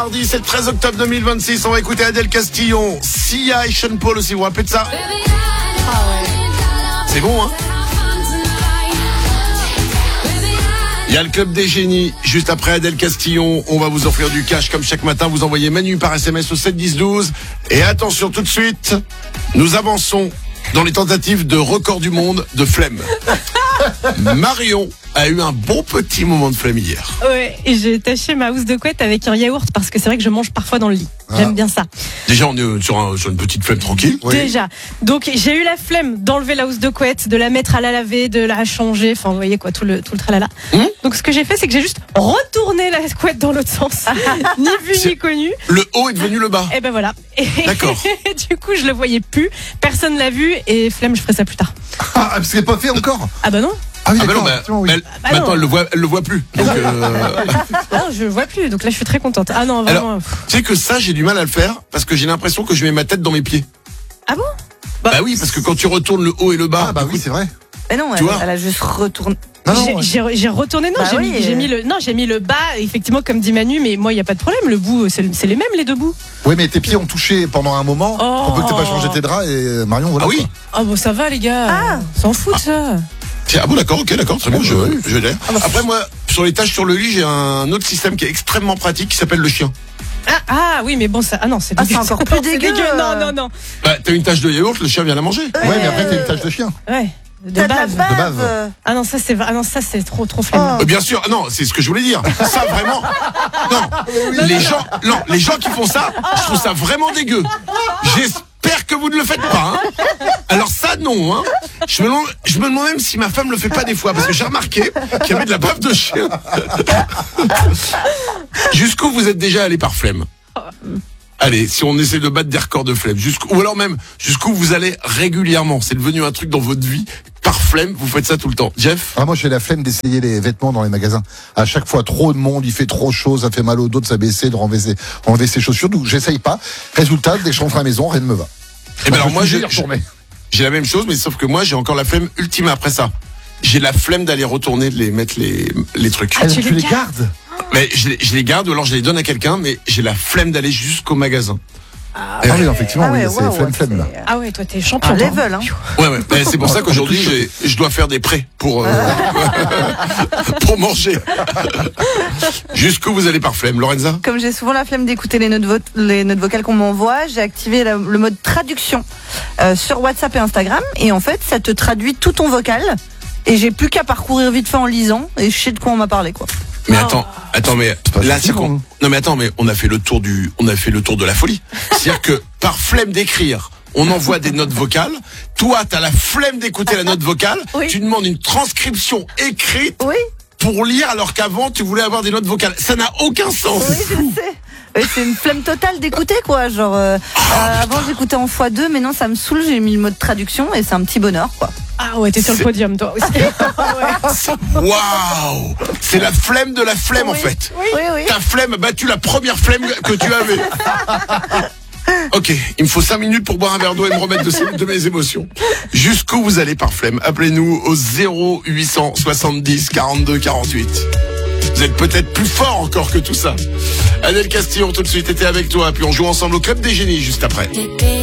Mardi, c'est le 13 octobre 2026. On va écouter Adèle Castillon, Sia et Sean Paul aussi. Vous vous rappelez de ça? C'est bon, hein? Il y a le Club des Génies. Juste après Adèle Castillon, on va vous offrir du cash comme chaque matin. Vous envoyez Manu par SMS au 7 10 12. Et attention, tout de suite, nous avançons dans les tentatives de record du monde de flemme. Marion a eu un bon petit moment de flemme hier. Ouais, et j'ai taché ma housse de couette avec un yaourt parce que c'est vrai que je mange parfois dans le lit. J'aime bien ça. Déjà, on est sur une petite flemme tranquille. Oui. Déjà. Donc, j'ai eu la flemme d'enlever la housse de couette, de la mettre à la laver, de la changer. Enfin, vous voyez quoi, tout le tralala. Donc, ce que j'ai fait, c'est que j'ai juste retourné la couette dans l'autre sens. Ni vu, ni connu. Le haut est devenu le bas. Et ben voilà. D'accord. Du coup, je le voyais plus. Personne l'a vu et flemme, je ferai ça plus tard. Ah, c'est pas fait encore? Ah bah non. Ah oui, non, maintenant elle le voit plus. Donc, non, je le vois plus. Donc là, je suis très contente. Ah non, vraiment. Alors, tu sais que ça, j'ai du mal à le faire parce que j'ai l'impression que je mets ma tête dans mes pieds. Ah bon? Bah oui, parce que quand tu retournes le haut et le bas. Ah bah oui, c'est vrai. Mais non, elle a juste retourné. J'ai retourné, non, j'ai mis le bas, effectivement, comme dit Manu, mais moi, il n'y a pas de problème. Le bout, c'est les mêmes, les deux bouts. Oui, mais tes pieds ont touché pendant un moment. On peut que t'aies pas changé tes draps et Marion, voilà. Ah oui? Ah bon, ça va, les gars. S'en fout, ça. Ah bon, d'accord, ok, d'accord, très bien, je l'ai. Après, moi, sur les tâches sur le lit, j'ai un autre système qui est extrêmement pratique qui s'appelle le chien. Ah oui, mais bon, ça. Ah non, c'est dégueu. C'est encore plus dégueu. Non. Bah, t'as une tâche de yaourt, le chien vient la manger. Ouais, mais après, t'as une tâche de chien. Ouais. De bave. Ah non, ça c'est trop flemme. Bien sûr, non, c'est ce que je voulais dire. Ça vraiment, non, les gens qui font ça, je trouve ça vraiment dégueu. J'espère que vous ne le faites pas. Hein. Alors ça, non. Hein. Je me demande même si ma femme le fait pas des fois, parce que j'ai remarqué qu'il y avait de la bave de chien. Jusqu'où vous êtes déjà allé par flemme? Allez, si on essaie de battre des records de flemme, ou alors même jusqu'où vous allez régulièrement, c'est devenu un truc dans votre vie, par flemme, vous faites ça tout le temps. Jeff? Moi j'ai la flemme d'essayer les vêtements dans les magasins. À chaque fois trop de monde, il fait trop chaud, ça fait mal au dos de s'abaisser, de enlever ses chaussures, donc j'essaye pas. Résultat, dès que je rentre à la maison, rien ne me va. Et ben alors moi j'ai la même chose, mais sauf que moi j'ai encore la flemme ultime après ça. J'ai la flemme d'aller retourner mettre les trucs. Tu les gardes? Mais je les garde ou alors je les donne à quelqu'un, mais j'ai la flemme d'aller jusqu'au magasin. Ah oui, effectivement, c'est flemme là. Ah ouais, toi t'es champion. Level, hein. Ouais. Mais c'est pour ça qu'aujourd'hui je dois faire des prêts pour manger. Jusqu'où vous allez par flemme, Lorenza? Comme j'ai souvent la flemme d'écouter les notes vocales qu'on m'envoie, j'ai activé le mode traduction sur WhatsApp et Instagram, et en fait ça te traduit tout ton vocal, et j'ai plus qu'à parcourir vite fait en lisant, et je sais de quoi on m'a parlé, quoi. Mais attends, mais là c'est con. Non mais attends, mais on a fait le tour de la folie. C'est-à-dire que par flemme d'écrire, on envoie des notes vocales. Toi, t'as la flemme d'écouter la note vocale. Oui. Tu demandes une transcription écrite pour lire, alors qu'avant tu voulais avoir des notes vocales. Ça n'a aucun sens. Oui, je sais. C'est une flemme totale d'écouter, quoi. Genre, avant j'écoutais en x2, mais non, ça me saoule. J'ai mis le mode traduction et c'est un petit bonheur, quoi. Ah ouais, t'es sur le podium, toi aussi. Waouh! C'est la flemme de la flemme, en fait. Oui. Ta flemme a battu la première flemme que tu avais. Ok, il me faut 5 minutes pour boire un verre d'eau et me remettre de mes émotions. Jusqu'où vous allez par flemme? Appelez-nous au 0800 70 42 48. Vous êtes peut-être plus fort encore que tout ça. Adèle Castillon tout de suite était avec toi, puis on joue ensemble au Club des Génies juste après.